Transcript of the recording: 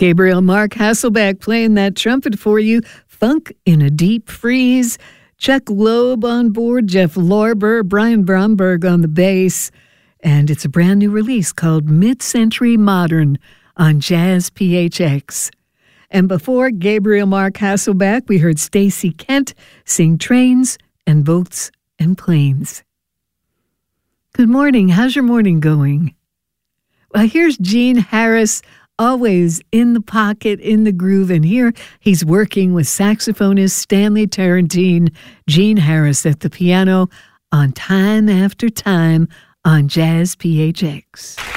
Gabriel Mark Hasselbeck playing that trumpet for you. Funk in a Deep Freeze. Chuck Loeb on board, Jeff Lorber, Brian Bromberg on the bass. And it's a brand new release called Mid-Century Modern on Jazz PHX. And before Gabriel Mark Hasselbeck, we heard Stacey Kent sing Trains and Boats and Planes. Good morning. How's your morning going? Well, here's Gene Harris, always in the pocket, in the groove. And here he's working with saxophonist Stanley Tarantine, Gene Harris at the piano on Time After Time on Jazz PHX.